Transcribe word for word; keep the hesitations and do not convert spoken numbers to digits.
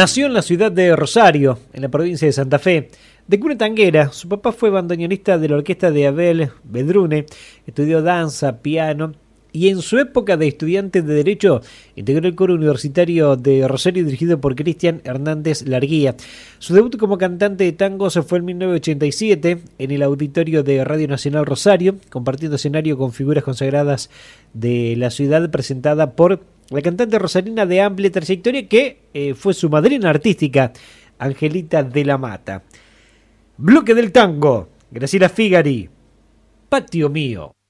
Nació en la ciudad de Rosario, en la provincia de Santa Fe. De cuna tanguera, su papá fue bandoneonista de la orquesta de Abel Bedrune, estudió danza, piano y en su época de estudiante de Derecho integró el coro universitario de Rosario dirigido por Cristian Hernández Larguía. Su debut como cantante de tangos fue en mil novecientos ochenta y siete en el auditorio de Radio Nacional Rosario, compartiendo escenario con figuras consagradas de la ciudad presentada por la cantante rosarina de amplia trayectoria que eh, fue su madrina artística, Angelita de la Mata. Bloque del tango, Graciela Figari, Patio Mío.